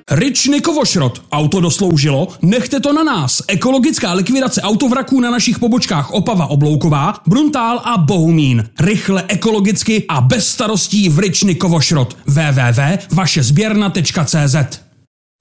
Ryčny Kovošrot. Auto dosloužilo? Nechte to na nás. Ekologická likvidace autovraků na našich pobočkách Opava Oblouková, Bruntál a Bohumín. Rychle, ekologicky a bez starostí v Ryčny Kovošrot. www.vašezběrna.cz